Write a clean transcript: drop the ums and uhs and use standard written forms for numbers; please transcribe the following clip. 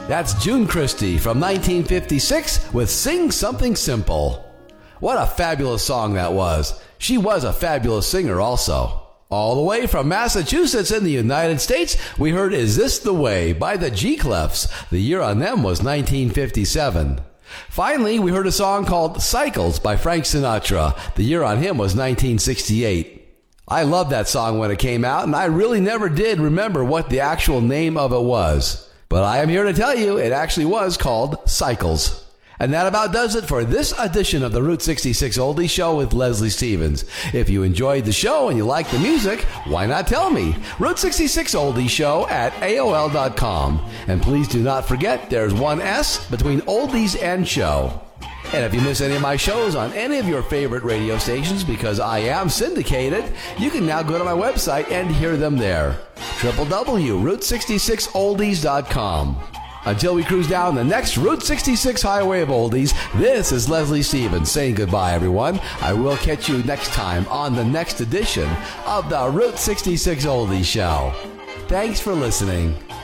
That's June Christie from 1956 with Sing Something Simple. What a fabulous song that was. She was a fabulous singer also. All the way from Massachusetts in the United States, we heard Is This the Way by the G-Clefs. The year on them was 1957. Finally, we heard a song called Cycles by Frank Sinatra. The year on him was 1968. I loved that song when it came out, and I really never did remember what the actual name of it was. But I am here to tell you it actually was called Cycles. And that about does it for this edition of the Route 66 Oldies Show with Leslie Stevens. If you enjoyed the show and you like the music, why not tell me? Route 66 Oldies Show at AOL.com. And please do not forget there's one S between oldies and show. And if you miss any of my shows on any of your favorite radio stations, because I am syndicated, you can now go to my website and hear them there. www.route66oldies.com. Until we cruise down the next Route 66 highway of oldies, this is Leslie Stevens saying goodbye, everyone. I will catch you next time on the next edition of the Route 66 Oldies Show. Thanks for listening.